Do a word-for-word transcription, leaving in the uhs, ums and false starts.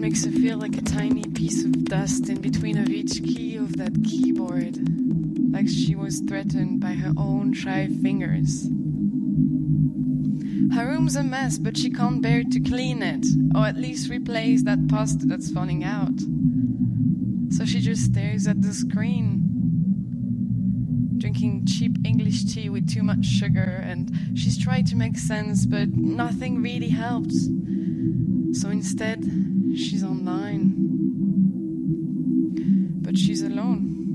makes her feel like a tiny piece of dust in between of each key of that keyboard, like she was threatened by her own shy fingers. Her room's a mess, but she can't bear to clean it, or at least replace that pasta that's falling out. So she just stares at the screen, drinking cheap English tea with too much sugar, and she's tried to make sense, but nothing really helps. So instead, she's online. But she's alone.